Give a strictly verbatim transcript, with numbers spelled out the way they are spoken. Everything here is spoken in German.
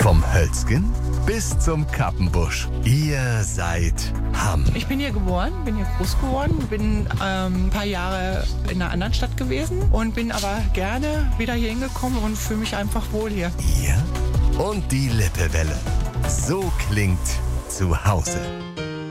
Vom Hölzgen bis zum Kappenbusch. Ihr seid Hamm. Ich bin hier geboren, bin hier groß geworden, bin ähm, ein paar Jahre in einer anderen Stadt gewesen und bin aber gerne wieder hier hingekommen und fühle mich einfach wohl hier. Ihr und die Lippewelle. So klingt zu Hause.